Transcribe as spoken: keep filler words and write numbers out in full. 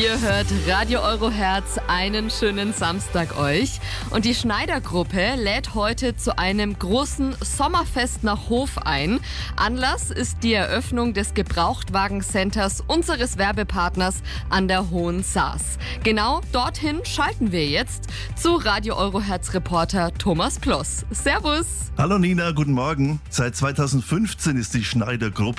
Ihr hört Radio Euroherz, einen schönen Samstag euch. Und die Schneider-Gruppe lädt heute zu einem großen Sommerfest nach Hof ein. Anlass ist die Eröffnung des Gebrauchtwagencenters unseres Werbepartners an der Hohen Saas. Genau dorthin schalten wir jetzt zu Radio Euroherz-Reporter Thomas Ploss. Servus! Hallo Nina, guten Morgen. Seit zweitausendfünfzehn ist die Schneider-Gruppe